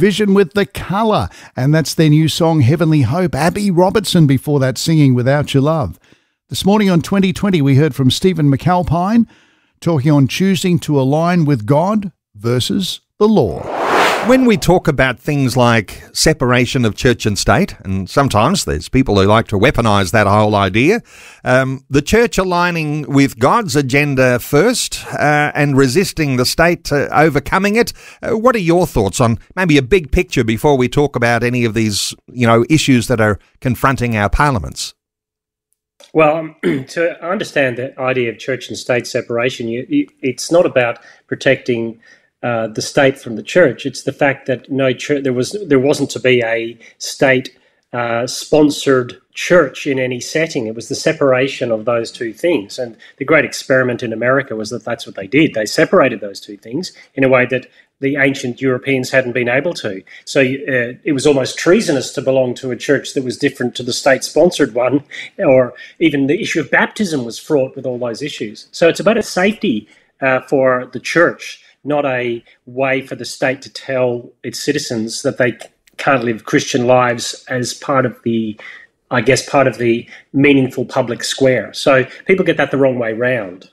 Vision with The Colour, and that's their new song, Heavenly Hope. Abby Robertson before that, singing Without Your Love. This morning on 2020, we heard from Stephen McAlpine talking on choosing to align with God versus the law. When we talk about things like separation of church and state, and sometimes there's people who like to weaponise that whole idea, the church aligning with God's agenda first and resisting the state overcoming it, what are your thoughts on maybe a big picture before we talk about any of these, issues that are confronting our parliaments? Well, to understand the idea of church and state separation, it's not about protecting the state from the church. It's the fact that no church, there wasn't to be a state sponsored church in any setting. It was the separation of those two things. And the great experiment in America was that that's what they did. They separated those two things in a way that the ancient Europeans hadn't been able to. So it was almost treasonous to belong to a church that was different to the state-sponsored one, or even the issue of baptism was fraught with all those issues. So it's about a safety for the church, not a way for the state to tell its citizens that they can't live Christian lives as part of the meaningful public square. So people get that the wrong way round.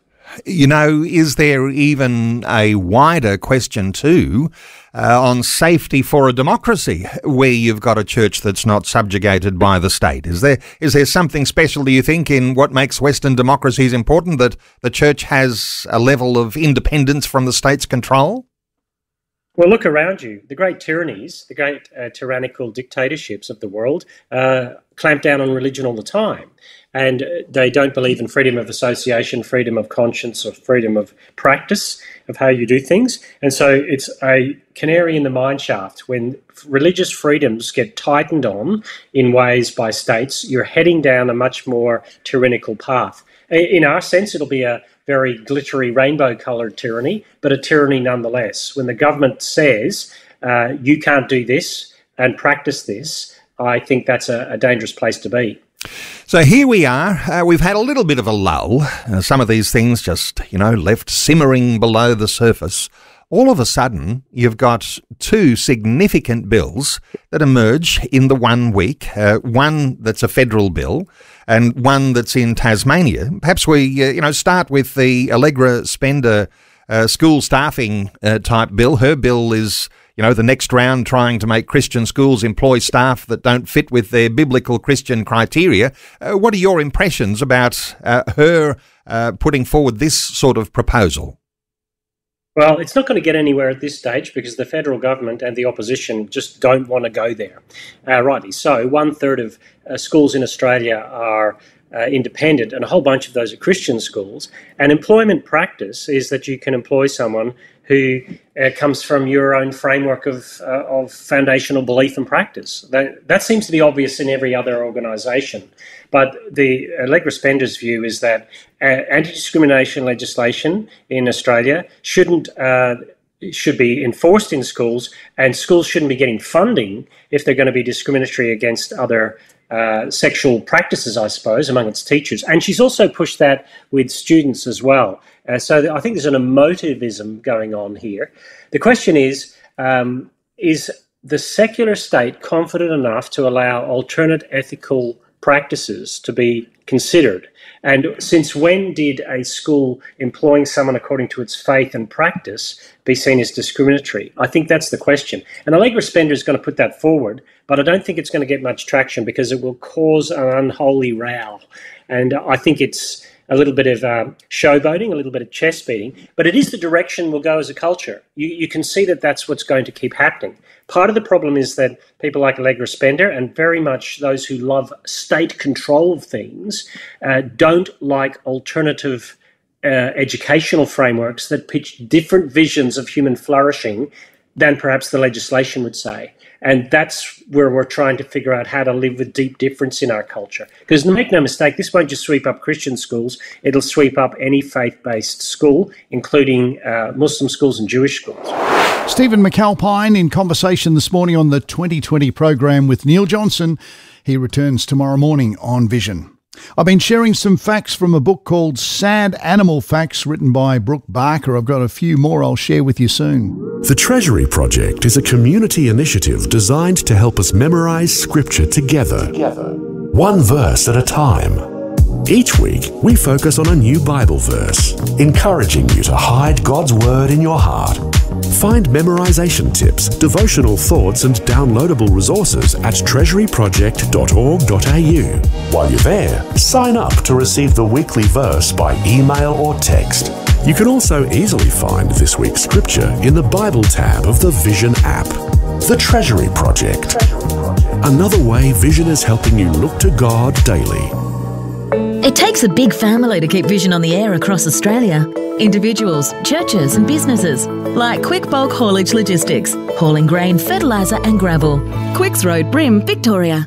Is there even a wider question too on safety for a democracy where you've got a church that's not subjugated by the state? Is there something special, do you think, in what makes Western democracies important, that the church has a level of independence from the state's control? Well, look around you. The great tyrannies, the great tyrannical dictatorships of the world clamp down on religion all the time. And they don't believe in freedom of association, freedom of conscience, or freedom of practice of how you do things. And so it's a canary in the mine shaft. When religious freedoms get tightened on in ways by states, you're heading down a much more tyrannical path. In our sense, it'll be a very glittery rainbow-coloured tyranny, but a tyranny nonetheless. When the government says, you can't do this and practice this, I think that's a dangerous place to be. So here we are. We've had a little bit of a lull. Some of these things just, left simmering below the surface. All of a sudden, you've got two significant bills that emerge in the 1 week. One that's a federal bill and one that's in Tasmania. Perhaps we, start with the Allegra Spender school staffing type bill. Her bill is, the next round trying to make Christian schools employ staff that don't fit with their biblical Christian criteria. What are your impressions about her putting forward this sort of proposal? Well, it's not going to get anywhere at this stage because the federal government and the opposition just don't want to go there. Rightly so. 1/3 of schools in Australia are independent, and a whole bunch of those are Christian schools. And employment practice is that you can employ someone who comes from your own framework of foundational belief and practice. That seems to be obvious in every other organisation. But the Allegra Spender's view is that anti-discrimination legislation in Australia should be enforced in schools, and schools shouldn't be getting funding if they're going to be discriminatory against other sexual practices, I suppose, among its teachers. And she's also pushed that with students as well. So I think there's an emotivism going on here. The question is the secular state confident enough to allow alternate ethical practices to be considered? And since when did a school employing someone according to its faith and practice be seen as discriminatory? I think that's the question. And Allegra Spender is going to put that forward, but I don't think it's going to get much traction because it will cause an unholy row. And I think it's a little bit of showboating, a little bit of chest beating, but it is the direction we'll go as a culture. You can see that that's what's going to keep happening. Part of the problem is that people like Allegra Spender and very much those who love state control of things don't like alternative educational frameworks that pitch different visions of human flourishing than perhaps the legislation would say. And that's where we're trying to figure out how to live with deep difference in our culture. Because make no mistake, this won't just sweep up Christian schools, it'll sweep up any faith-based school, including Muslim schools and Jewish schools. Stephen McAlpine in conversation this morning on the 2020 program with Neil Johnson. He returns tomorrow morning on Vision. I've been sharing some facts from a book called Sad Animal Facts, written by Brooke Barker. I've got a few more I'll share with you soon. The Treasury Project is a community initiative designed to help us memorize Scripture together, one verse at a time. Each week, we focus on a new Bible verse, encouraging you to hide God's Word in your heart. Find memorization tips, devotional thoughts, and downloadable resources at treasuryproject.org.au. While you're there, sign up to receive the weekly verse by email or text. You can also easily find this week's scripture in the Bible tab of the Vision app. The Treasury Project. Another way Vision is helping you look to God daily. It takes a big family to keep Vision on the air across Australia. Individuals, churches and businesses like Quick Bulk Haulage Logistics, hauling grain, fertiliser and gravel. Quicks Road, Brim, Victoria.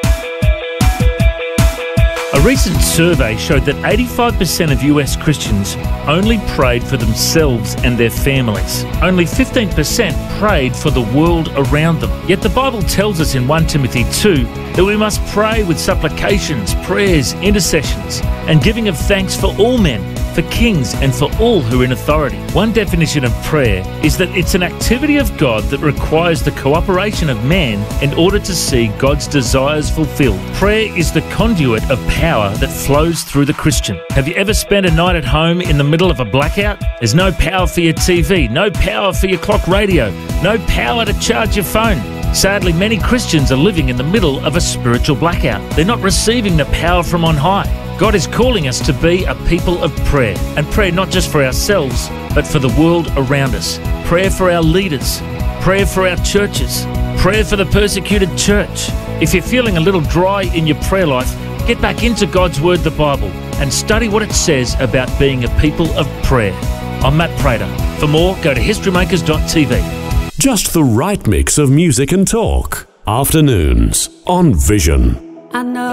A recent survey showed that 85% of US Christians only prayed for themselves and their families. Only 15% prayed for the world around them. Yet the Bible tells us in 1 Timothy 2 that we must pray with supplications, prayers, intercessions, and giving of thanks for all men, for kings and for all who are in authority. One definition of prayer is that it's an activity of God that requires the cooperation of man in order to see God's desires fulfilled. Prayer is the conduit of power that flows through the Christian. Have you ever spent a night at home in the middle of a blackout? There's no power for your TV, no power for your clock radio, no power to charge your phone. Sadly, many Christians are living in the middle of a spiritual blackout. They're not receiving the power from on high. God is calling us to be a people of prayer, and prayer not just for ourselves, but for the world around us. Prayer for our leaders, prayer for our churches, prayer for the persecuted church. If you're feeling a little dry in your prayer life, get back into God's Word, the Bible, and study what it says about being a people of prayer. I'm Matt Prater. For more, go to historymakers.tv. Just the right mix of music and talk. Afternoons on Vision. I know